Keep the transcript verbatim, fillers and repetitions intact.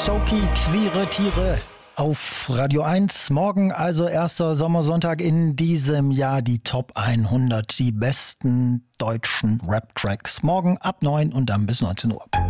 Soapy, queere Tiere auf Radio eins. Morgen also erster Sommersonntag in diesem Jahr, die Top hundert, die besten deutschen Rap-Tracks. Morgen ab neun und dann bis neunzehn Uhr.